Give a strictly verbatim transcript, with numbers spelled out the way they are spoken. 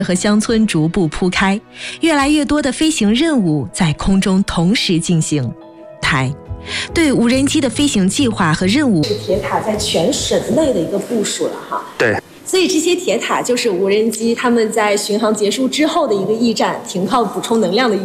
和乡村逐步铺开，越来越多的飞行任务在空中同时进行。台对无人机的飞行计划和任务， 是铁塔在全省内的一个部署了哈。 对。 所以这些铁塔就是无人机他们在巡航结束之后的一个驿站，停靠补充能量的